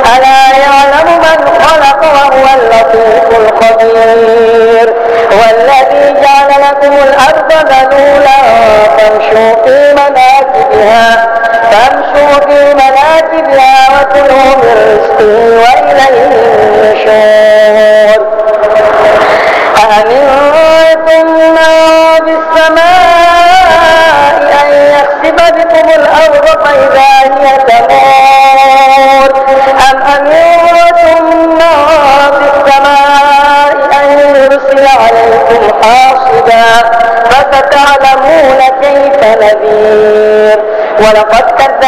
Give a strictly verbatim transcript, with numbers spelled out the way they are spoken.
ألا يعلم من خلق وهو اللطيف الخبير والذي جعل لكم الأرض ذلولا فامشوا في مناكبها فامشوا في مناكبها وكلوا من رزقه وإليه النشور أأمنتم من في السماء أن يخسف بكم الأرض فإذا هي تمور أم أمنتم من في السماء أن يرسل عليكم حاصبا فستعلمون كيف نذير ولقد كذب